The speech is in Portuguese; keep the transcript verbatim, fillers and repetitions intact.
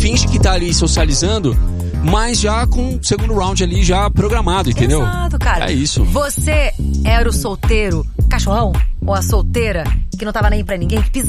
finge que tá ali socializando, mas já com o segundo round ali já programado, entendeu? Exato, cara. É isso. Você era o solteiro cachorrão? Ou a solteira que não tava nem pra ninguém, que